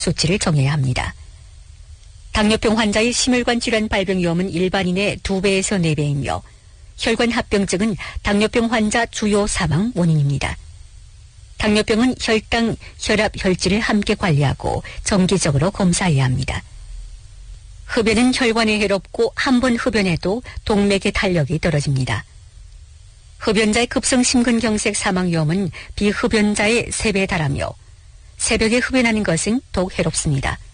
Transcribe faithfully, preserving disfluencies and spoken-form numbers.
수치를 정해야 합니다. 당뇨병 환자의 심혈관 질환 발병 위험은 일반인의 두 배에서 네 배이며 혈관 합병증은 당뇨병 환자 주요 사망 원인입니다. 당뇨병은 혈당, 혈압, 혈질을 함께 관리하고 정기적으로 검사해야 합니다. 흡연은 혈관에 해롭고 한 번 흡연해도 동맥의 탄력이 떨어집니다. 흡연자의 급성 심근경색 사망 위험은 비흡연자의 세 배에 달하며 새벽에 흡연하는 것은 더욱 해롭습니다.